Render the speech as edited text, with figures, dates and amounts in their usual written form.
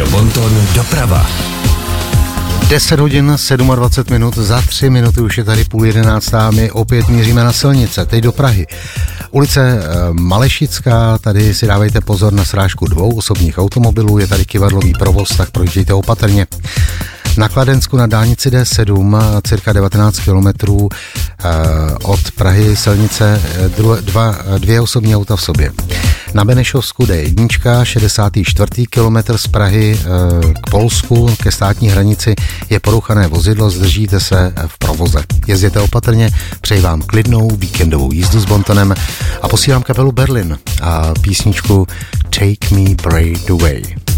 Radio Bonton doprava. 10 hodin 27 minut, za 3 minuty už je tady 10:30, my opět míříme na silnice, teď do Prahy. Ulice Malešická, tady si dávejte pozor na srážku 2 osobních automobilů, je tady kyvadlový provoz, tak projíždějte opatrně. Na Kladensku na dálnici D7, cirka 19 kilometrů od Prahy silnice, dvě osobní auta v sobě. Na Benešovsku D1, 64. kilometr z Prahy k Polsku, ke státní hranici, je porouchané vozidlo, zdržíte se v provoze. Jezděte opatrně, přeji vám klidnou víkendovou jízdu s Bontonem a posílám kapelu Berlin a písničku Take Me Break Away.